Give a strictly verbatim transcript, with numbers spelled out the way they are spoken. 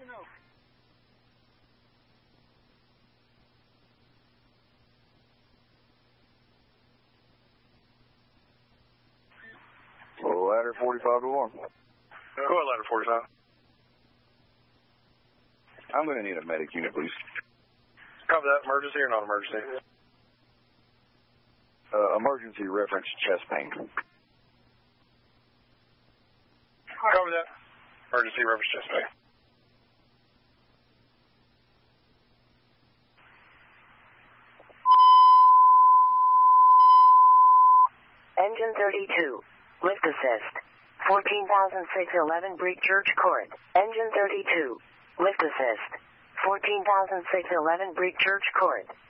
Ladder forty-five to one. Go ahead, ladder forty-five. I'm going to need a medic unit, please. Copy that. Emergency or non-emergency? Uh, emergency reference chest pain. Copy that. Emergency reference chest pain. Engine thirty-two. Lift assist. fourteen thousand six hundred eleven Break Church Court. Engine thirty-two. Lift assist. fourteen thousand six hundred eleven Break Church Court.